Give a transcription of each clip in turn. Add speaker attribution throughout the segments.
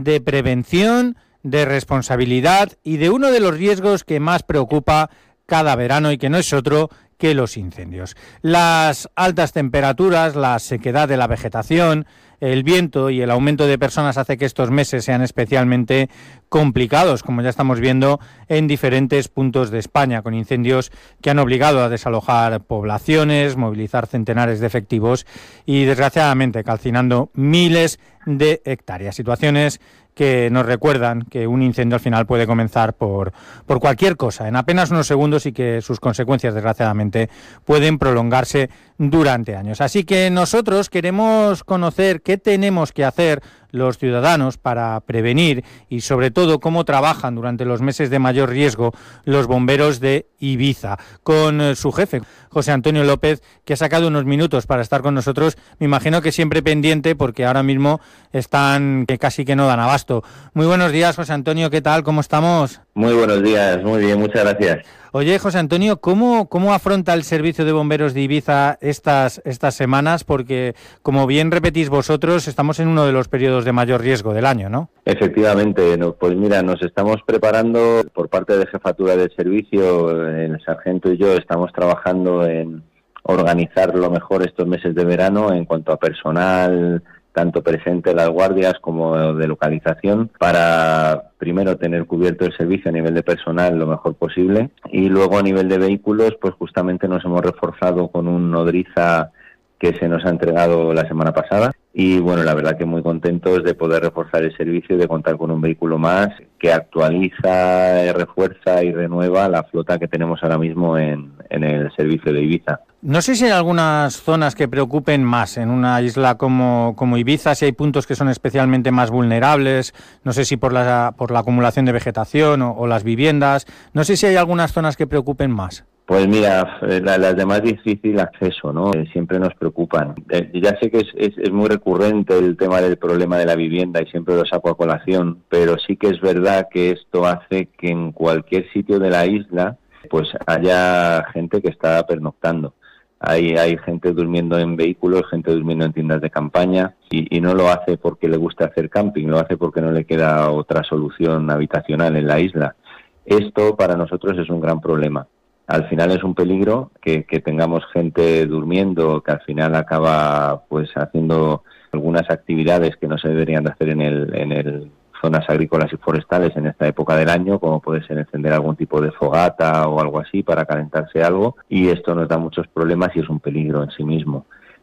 Speaker 1: de prevención, de responsabilidad y de uno de los riesgos que más preocupa cada verano y que no es otro que los incendios. Las altas temperaturas, la sequedad de la vegetación, el viento y el aumento de personas hace que estos meses sean especialmente complicados, como ya estamos viendo en diferentes puntos de España, con incendios que han obligado a desalojar poblaciones, movilizar centenares de efectivos y, desgraciadamente, calcinando miles de hectáreas. Situaciones que nos recuerdan que un incendio al final puede comenzar por cualquier cosa, en apenas unos segundos, y que sus consecuencias, desgraciadamente, pueden prolongarse durante años. Así que nosotros queremos conocer qué tenemos que hacer los ciudadanos para prevenir y, sobre todo, cómo trabajan durante los meses de mayor riesgo los bomberos de Ibiza, con su jefe, José Antonio López, que ha sacado unos minutos para estar con nosotros. Me imagino que siempre pendiente, porque ahora mismo están que casi que no dan abasto. Muy buenos días, José Antonio, ¿qué tal? ¿Cómo estamos?
Speaker 2: Muy buenos días, muy bien, muchas gracias.
Speaker 1: Oye, José Antonio, ¿cómo afronta el servicio de bomberos de Ibiza estas semanas? Porque, como bien repetís vosotros, estamos en uno de los periodos de mayor riesgo del año, ¿no?
Speaker 2: Efectivamente, pues mira, nos estamos preparando por parte de Jefatura del Servicio, el sargento y yo estamos trabajando en organizar lo mejor estos meses de verano en cuanto a personal, tanto presente en las guardias como de localización, para primero tener cubierto el servicio a nivel de personal lo mejor posible, y luego a nivel de vehículos, pues justamente nos hemos reforzado con un nodriza que se nos ha entregado la semana pasada, y bueno, la verdad que muy contentos de poder reforzar el servicio y de contar con un vehículo más que actualiza, refuerza y renueva la flota que tenemos ahora mismo en el servicio de Ibiza.
Speaker 1: No sé si hay algunas zonas que preocupen más en una isla como Ibiza, si hay puntos que son especialmente más vulnerables, no sé si por la acumulación de vegetación o las viviendas, no sé si hay algunas zonas que preocupen más.
Speaker 2: Pues mira, las de más difícil acceso, ¿no? Siempre nos preocupan. Ya sé que es muy recurrente el tema del problema de la vivienda y siempre lo saco a colación, pero sí que es verdad que esto hace que en cualquier sitio de la isla pues haya gente que está pernoctando. Hay gente durmiendo en vehículos, gente durmiendo en tiendas de campaña, y no lo hace porque le gusta hacer camping, lo hace porque no le queda otra solución habitacional en la isla. Esto para nosotros es un gran problema. Al final es un peligro que tengamos gente durmiendo, que al final acaba pues haciendo algunas actividades que no se deberían de hacer en el zonas agrícolas y forestales en esta época del año, como puede ser encender algún tipo de fogata o algo así para calentarse algo, y esto nos da muchos problemas y es un peligro en sí mismo.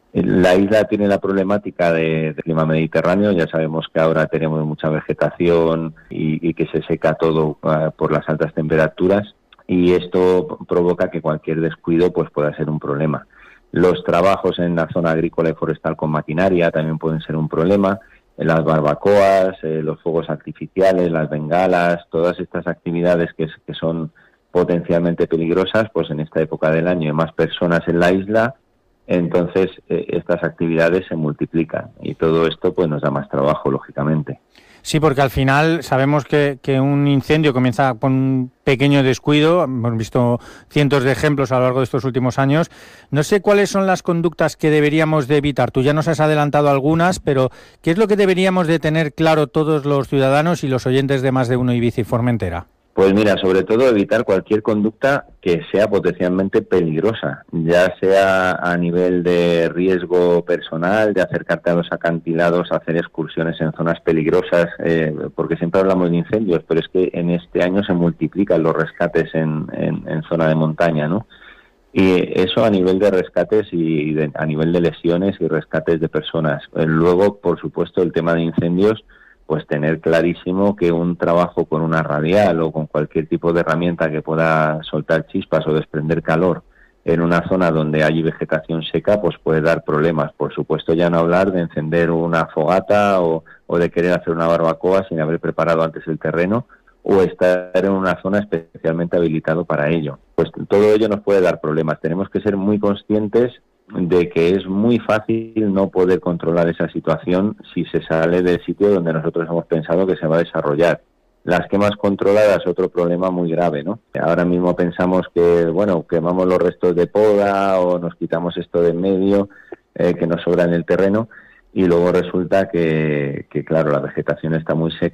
Speaker 2: La isla tiene la problemática de clima mediterráneo, ya sabemos que ahora tenemos mucha vegetación y que se seca todo por las altas temperaturas, y esto provoca que cualquier descuido pues pueda ser un problema. Los trabajos en la zona agrícola y forestal con maquinaria también pueden ser un problema. Las barbacoas, los fuegos artificiales, las bengalas, todas estas actividades que son potencialmente peligrosas, pues en esta época del año hay más personas en la isla, entonces estas actividades se multiplican y todo esto pues nos da más trabajo, lógicamente.
Speaker 1: Sí, porque al final sabemos que un incendio comienza con un pequeño descuido. Hemos visto cientos de ejemplos a lo largo de estos últimos años. No sé cuáles son las conductas que deberíamos de evitar. Tú ya nos has adelantado algunas, pero ¿qué es lo que deberíamos de tener claro todos los ciudadanos y los oyentes de Más de Uno Ibiza y Formentera?
Speaker 2: Pues mira, sobre todo evitar cualquier conducta que sea potencialmente peligrosa, ya sea a nivel de riesgo personal, de acercarte a los acantilados, hacer excursiones en zonas peligrosas, porque siempre hablamos de incendios, pero es que en este año se multiplican los rescates en zona de montaña, ¿no? Y eso a nivel de rescates y a nivel de lesiones y rescates de personas. Luego, por supuesto, el tema de incendios, pues tener clarísimo que un trabajo con una radial o con cualquier tipo de herramienta que pueda soltar chispas o desprender calor en una zona donde hay vegetación seca, pues puede dar problemas. Por supuesto, ya no hablar de encender una fogata o de querer hacer una barbacoa sin haber preparado antes el terreno o estar en una zona especialmente habilitado para ello. Pues todo ello nos puede dar problemas. Tenemos que ser muy conscientes de que es muy fácil no poder controlar esa situación si se sale del sitio donde nosotros hemos pensado que se va a desarrollar. Las quemas controladas, otro problema muy grave, ¿no? Ahora mismo pensamos que, bueno, quemamos los restos de poda o nos quitamos esto de en medio que nos sobra en el terreno, y luego resulta que claro, la vegetación está muy seca